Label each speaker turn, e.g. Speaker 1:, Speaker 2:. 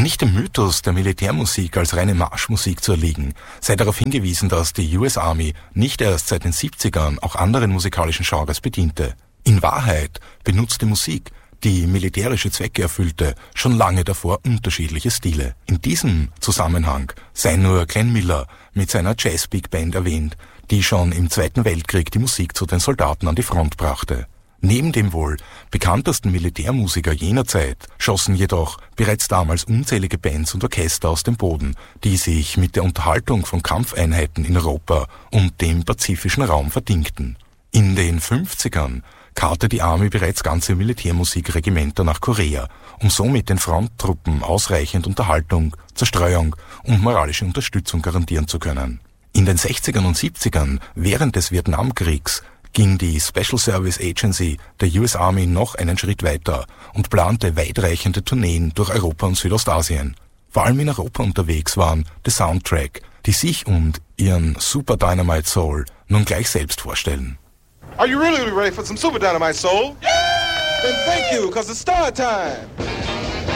Speaker 1: nicht dem Mythos der Militärmusik als reine Marschmusik zu erliegen, sei darauf hingewiesen, dass die US Army nicht erst seit den 70ern auch anderen musikalischen Genres bediente. In Wahrheit benutzte Musik, die militärische Zwecke erfüllte, schon lange davor unterschiedliche Stile. In diesem Zusammenhang sei nur Glenn Miller mit seiner Jazz-Big Band erwähnt, die schon im Zweiten Weltkrieg die Musik zu den Soldaten an die Front brachte. Neben dem wohl bekanntesten Militärmusiker jener Zeit schossen jedoch bereits damals unzählige Bands und Orchester aus dem Boden, die sich mit der Unterhaltung von Kampfeinheiten in Europa und dem pazifischen Raum verdingten. In den 50ern karrte die Army bereits ganze Militärmusikregimenter nach Korea, um somit den Fronttruppen ausreichend Unterhaltung, Zerstreuung und moralische Unterstützung garantieren zu können. In den 60ern und 70ern, während des Vietnamkriegs, ging die Special Service Agency der US Army noch einen Schritt weiter und plante weitreichende Tourneen durch Europa und Südostasien. Vor allem in Europa unterwegs waren The Soundtrack, die sich und ihren Super Dynamite Soul nun gleich selbst vorstellen.
Speaker 2: Are you really ready for some Super Dynamite Soul? Yeah! Then thank you, 'cause it's start time.